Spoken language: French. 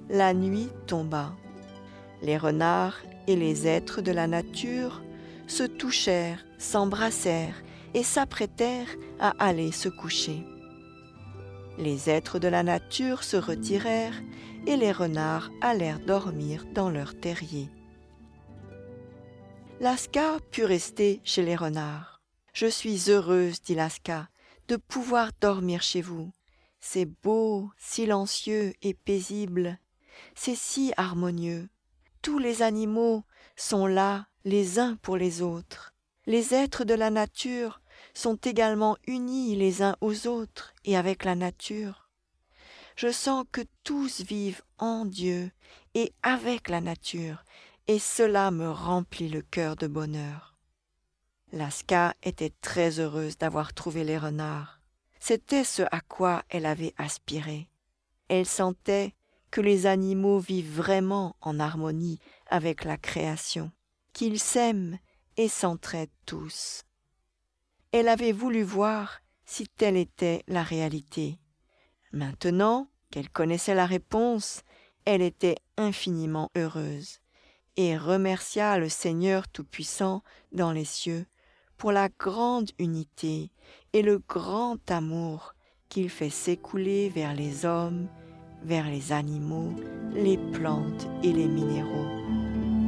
la nuit tomba. Les renards et les êtres de la nature se touchèrent, s'embrassèrent et s'apprêtèrent à aller se coucher. Les êtres de la nature se retirèrent et les renards allèrent dormir dans leur terrier. Laska put rester chez les renards. « Je suis heureuse, dit Laska, de pouvoir dormir chez vous. C'est beau, silencieux et paisible. C'est si harmonieux. Tous les animaux sont là les uns pour les autres. Les êtres de la nature sont également unis les uns aux autres et avec la nature. Je sens que tous vivent en Dieu et avec la nature, et cela me remplit le cœur de bonheur. » Laska était très heureuse d'avoir trouvé les renards. C'était ce à quoi elle avait aspiré. Elle sentait que les animaux vivent vraiment en harmonie avec la création, qu'ils s'aiment et s'entraident tous. Elle avait voulu voir si telle était la réalité. Maintenant qu'elle connaissait la réponse, elle était infiniment heureuse et remercia le Seigneur Tout-Puissant dans les cieux pour la grande unité et le grand amour qu'il fait s'écouler vers les hommes, vers les animaux, les plantes et les minéraux.